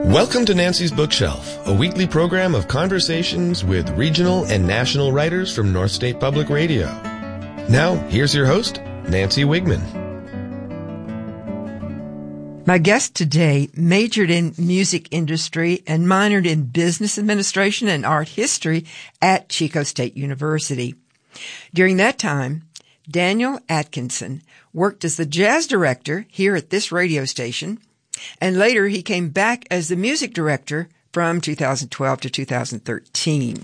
Welcome to Nancy's Bookshelf, a weekly program of conversations with regional and national writers from North State Public Radio. Now, here's your host, Nancy Wigman. My guest today majored in music industry and minored in business administration and art history at Chico State University. During that time, Daniel Atkinson worked as the jazz director here at this radio station, and later he came back as the music director from 2012 to 2013.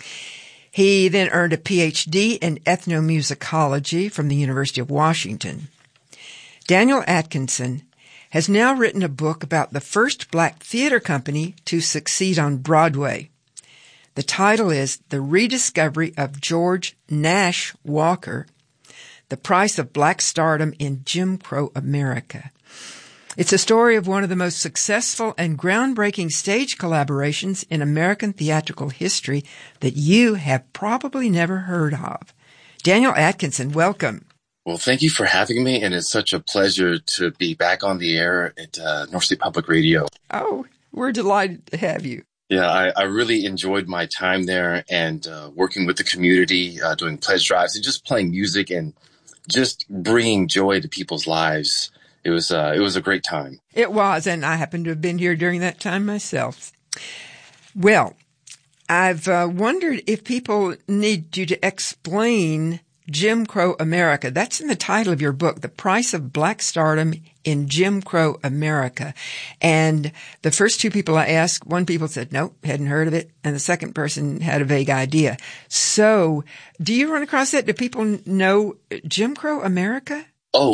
He then earned a PhD in ethnomusicology from the University of Washington. Daniel Atkinson has now written a book about the first black theater company to succeed on Broadway. The title is The Rediscovery of George Nash Walker, The Price of Black Stardom in Jim Crow America. It's a story of one of the most successful and groundbreaking stage collaborations in American theatrical history that you have probably never heard of. Daniel Atkinson, welcome. Well, thank you for having me, and it's such a pleasure to be back on the air at North State Public Radio. Oh, we're delighted to have you. Yeah, I really enjoyed my time there and working with the community, doing pledge drives and just playing music and just bringing joy to people's lives. It was a great time. It was, and I happen to have been here during that time myself. Well, I've wondered if people need you to explain Jim Crow America. That's in the title of your book, The Price of Black Stardom in Jim Crow America. And the first two people I asked, one people said, nope, hadn't heard of it. And the second person had a vague idea. So do you run across that? Do people know Jim Crow America? Oh,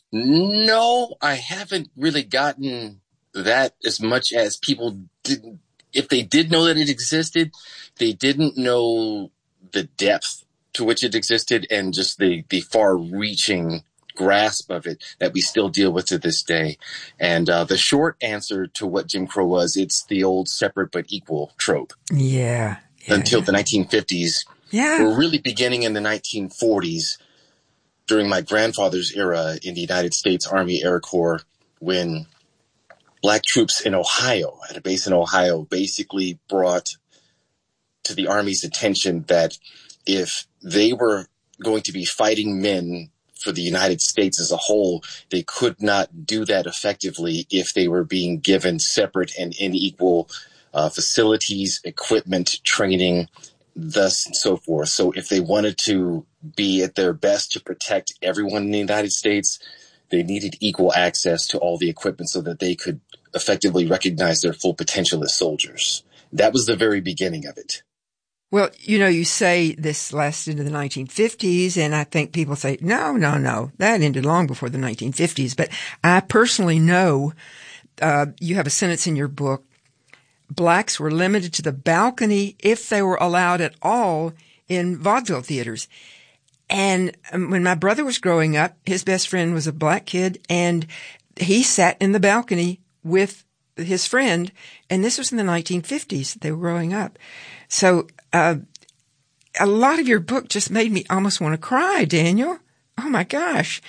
no, I haven't really gotten that as much as people didn't. If they did know that it existed, they didn't know the depth to which it existed and just the far-reaching grasp of it that we still deal with to this day. And the short answer to what Jim Crow was, it's the old separate but equal trope. Yeah. Until the 1950s. Yeah. We're really beginning in the 1940s during my grandfather's era in the United States Army Air Corps, when black troops in Ohio, at a base in Ohio, basically brought to the Army's attention that if they were going to be fighting men for the United States as a whole, they could not do that effectively if they were being given separate and unequal facilities, equipment, training, thus and so forth. So if they wanted to be at their best to protect everyone in the United States, they needed equal access to all the equipment so that they could effectively recognize their full potential as soldiers. That was the very beginning of it. Well, you say this lasted into the 1950s, and I think people say, no, that ended long before the 1950s. But I personally know, you have a sentence in your book, blacks were limited to the balcony if they were allowed at all in vaudeville theaters. And when my brother was growing up, his best friend was a black kid, and he sat in the balcony with his friend, and this was in the 1950s. They were growing up. So a lot of your book just made me almost want to cry, Daniel. Oh, my gosh.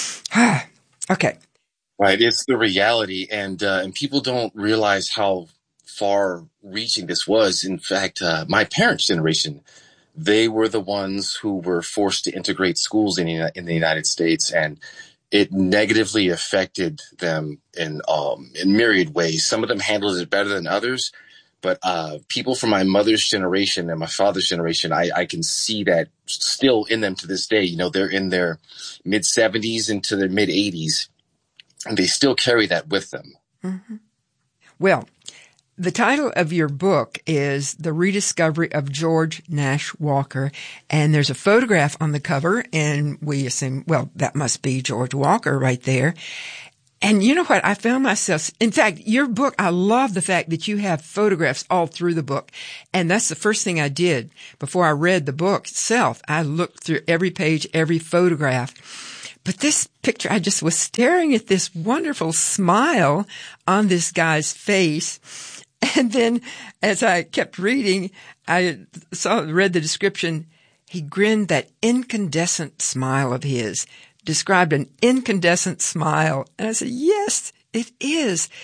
Okay. Right. It's the reality, and people don't realize how far-reaching this was. In fact, my parents' generation, they were the ones who were forced to integrate schools in the United States, and it negatively affected them in myriad ways. Some of them handled it better than others, but people from my mother's generation and my father's generation, I can see that still in them to this day. They're in their mid-70s into their mid-80s, and they still carry that with them. Mm-hmm. Well, the title of your book is The Rediscovery of George Nash Walker, and there's a photograph on the cover, and we assume, well, that must be George Walker right there. And you know what? I found myself, in fact, your book, I love the fact that you have photographs all through the book. And that's the first thing I did before I read the book itself. I looked through every page, every photograph. But this picture, I just was staring at this wonderful smile on this guy's face. And then as I kept reading, I read the description. He grinned that incandescent smile of his. Described an incandescent smile. And I said, yes, it is.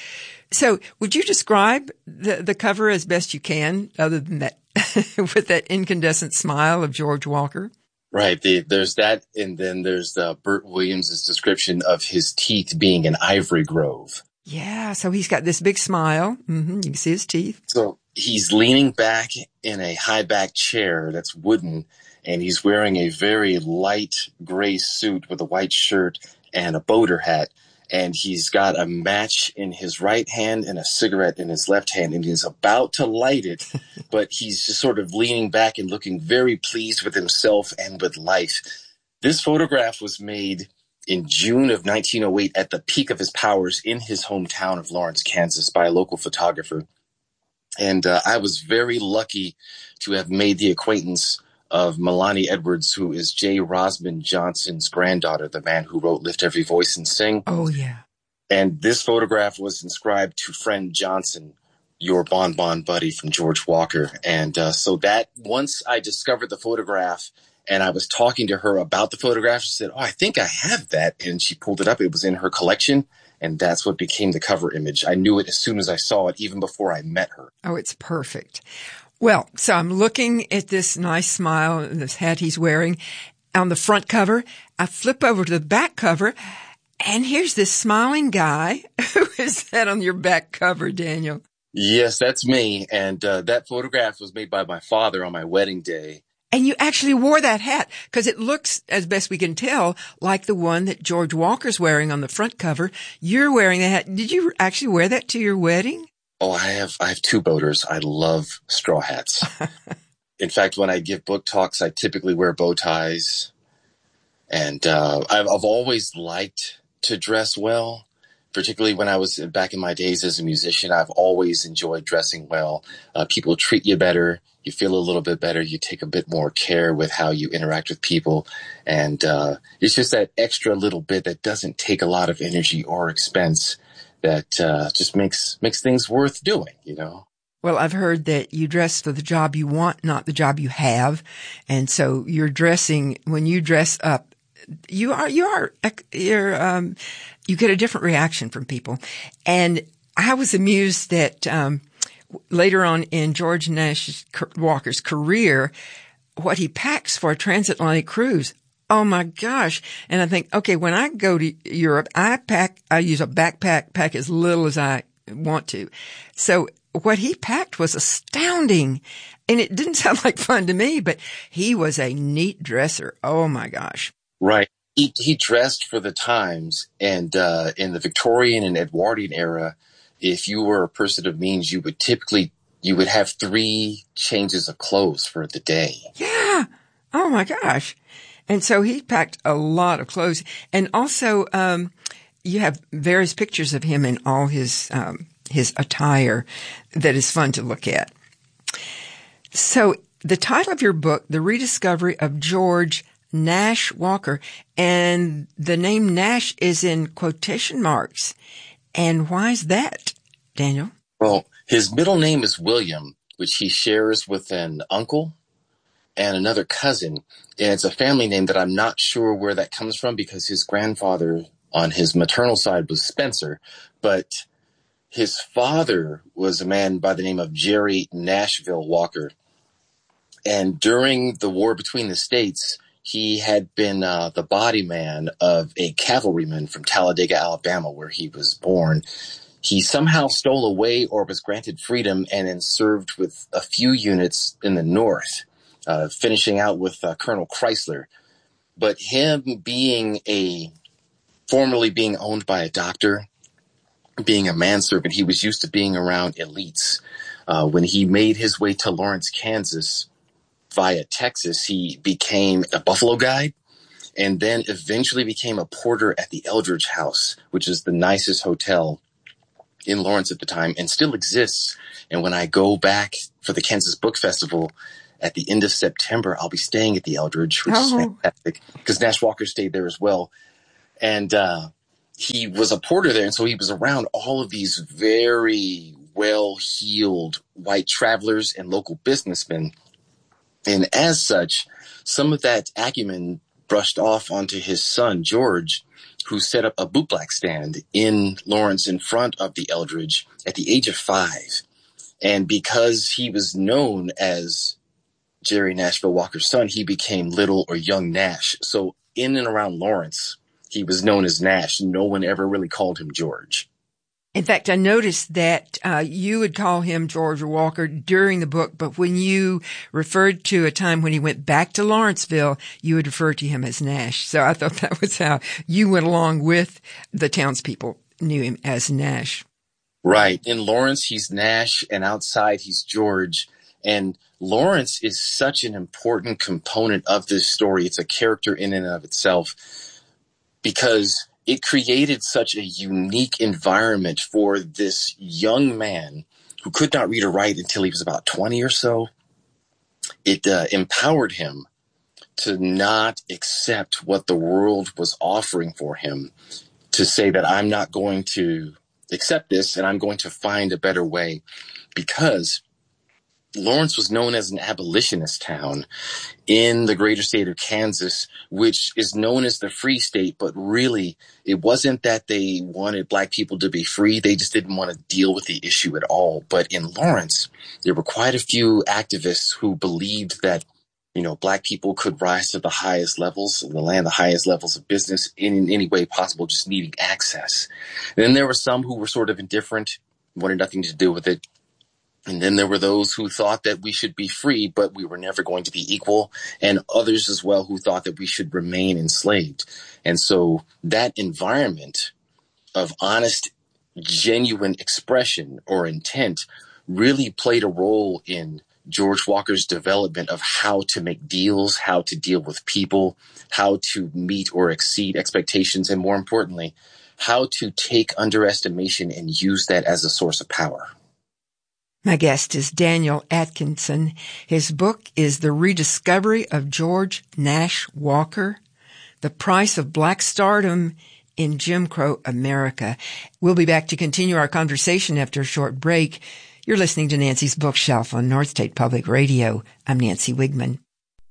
So would you describe the cover as best you can, other than that, with that incandescent smile of George Walker? Right. There's that. And then there's Bert Williams' description of his teeth being an ivory grove. Yeah. So he's got this big smile. Mm-hmm. You can see his teeth. So he's leaning back in a high back chair that's wooden, and he's wearing a very light gray suit with a white shirt and a boater hat. And he's got a match in his right hand and a cigarette in his left hand, and he's about to light it, but he's just sort of leaning back and looking very pleased with himself and with life. This photograph was made in June of 1908 at the peak of his powers in his hometown of Lawrence, Kansas, by a local photographer. And I was very lucky to have made the acquaintance of Melanie Edwards, who is J. Rosman Johnson's granddaughter, the man who wrote Lift Every Voice and Sing. Oh, yeah. And this photograph was inscribed to Friend Johnson, your bonbon buddy from George Walker. And so that once I discovered the photograph and I was talking to her about the photograph, she said, "Oh, I think I have that." And she pulled it up. It was in her collection. And that's what became the cover image. I knew it as soon as I saw it, even before I met her. Oh, it's perfect. Well, so I'm looking at this nice smile and this hat he's wearing on the front cover. I flip over to the back cover, and here's this smiling guy. Who is that on your back cover, Daniel? Yes, that's me. And that photograph was made by my father on my wedding day. And you actually wore that hat, because it looks, as best we can tell, like the one that George Walker's wearing on the front cover. You're wearing that hat. Did you actually wear that to your wedding? Oh, I have two boaters. I love straw hats. In fact, when I give book talks, I typically wear bow ties. And I've always liked to dress well, particularly when I was back in my days as a musician. I've always enjoyed dressing well. People treat you better. You feel a little bit better. You take a bit more care with how you interact with people. And it's just that extra little bit that doesn't take a lot of energy or expense that just makes things worth doing, you know? Well, I've heard that you dress for the job you want, not the job you have. And so you're dressing, when you dress up, you get a different reaction from people. And I was amused that later on in George Nash Walker's career, what he packs for a transatlantic cruise. Oh my gosh. And I think, okay, when I go to Europe, I use a backpack, pack as little as I want to. So what he packed was astounding. And it didn't sound like fun to me, but he was a neat dresser. Oh my gosh. Right. He dressed for the times. And in the Victorian and Edwardian era, if you were a person of means, you would have 3 changes of clothes for the day. Yeah. Oh my gosh. And so he packed a lot of clothes. And also, you have various pictures of him in all his attire that is fun to look at. So the title of your book, The Rediscovery of George Nash Walker, and the name Nash is in quotation marks. And why is that, Daniel? Well, his middle name is William, which he shares with an uncle and another cousin. And it's a family name that I'm not sure where that comes from, because his grandfather on his maternal side was Spencer. But his father was a man by the name of Jerry Nashville Walker. And during the war between the states, he had been the body man of a cavalryman from Talladega, Alabama, where he was born. He somehow stole away or was granted freedom and then served with a few units in the North, finishing out with Colonel Chrysler. But him formerly being owned by a doctor, being a manservant, he was used to being around elites. When he made his way to Lawrence, Kansas via Texas, he became a Buffalo guide and then eventually became a porter at the Eldridge House, which is the nicest hotel in Lawrence at the time and still exists. And when I go back for the Kansas Book Festival at the end of September, I'll be staying at the Eldridge, which is fantastic, because Nash Walker stayed there as well. And he was a porter there, and so he was around all of these very well-heeled white travelers and local businessmen. And as such, some of that acumen brushed off onto his son, George, who set up a bootblack stand in Lawrence in front of the Eldridge at the age of 5. And because he was known as Jerry Nashville Walker's son, he became Little or Young Nash. So in and around Lawrence, he was known as Nash. No one ever really called him George. In fact, I noticed that you would call him George or Walker during the book, but when you referred to a time when he went back to Lawrenceville, you would refer to him as Nash. So I thought that was how you went along with the townspeople, knew him as Nash. Right. In Lawrence, he's Nash, and outside, he's George. And Lawrence is such an important component of this story. It's a character in and of itself because it created such a unique environment for this young man who could not read or write until he was about 20 or so. It empowered him to not accept what the world was offering for him, to say that I'm not going to accept this and I'm going to find a better way, because Lawrence was known as an abolitionist town in the greater state of Kansas, which is known as the Free State, but really it wasn't that they wanted black people to be free. They just didn't want to deal with the issue at all. But in Lawrence, there were quite a few activists who believed that, you know, black people could rise to the highest levels of the land, the highest levels of business in any way possible, just needing access. And then there were some who were sort of indifferent, wanted nothing to do with it. And then there were those who thought that we should be free, but we were never going to be equal, and others as well who thought that we should remain enslaved. And so that environment of honest, genuine expression or intent really played a role in George Walker's development of how to make deals, how to deal with people, how to meet or exceed expectations, and more importantly, how to take underestimation and use that as a source of power. My guest is Daniel Atkinson. His book is The Rediscovery of George Nash Walker, The Price of Black Stardom in Jim Crow America. We'll be back to continue our conversation after a short break. You're listening to Nancy's Bookshelf on North State Public Radio. I'm Nancy Wigman.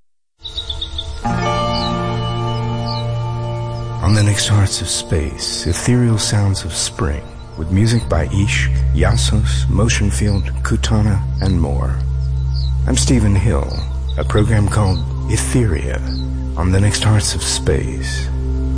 On the next Hearts of Space, ethereal sounds of spring, with music by Ish, Yasos, Motion Field, Kutana, and more. I'm Stephen Hill, a program called Etheria on the next Hearts of Space.